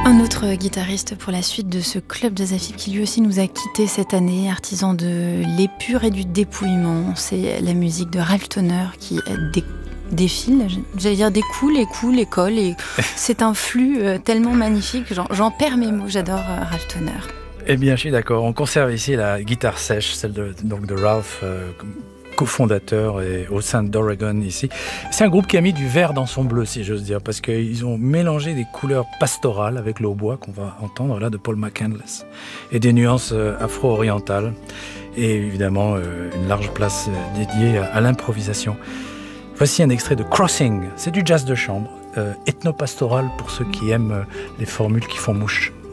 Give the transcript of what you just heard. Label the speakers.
Speaker 1: Un autre guitariste pour la suite de ce club jazz à Fives qui lui aussi nous a quittés cette année, artisan de l'épure et du dépouillement. C'est la musique de Ralph Tonneur qui défile, j'allais dire découle, école, et c'est un flux tellement magnifique, j'en perds mes mots, j'adore Ralph Tonneur.
Speaker 2: Eh bien, je suis d'accord. On conserve ici la guitare sèche, celle de Ralph, cofondateur et au sein d'Oregon ici. C'est un groupe qui a mis du vert dans son bleu, si j'ose dire, parce qu'ils ont mélangé des couleurs pastorales avec le hautbois qu'on va entendre là de Paul McCandless et des nuances afro-orientales et évidemment une large place dédiée à l'improvisation. Voici un extrait de Crossing. C'est du jazz de chambre, ethno-pastoral pour ceux qui aiment les formules qui font mouche.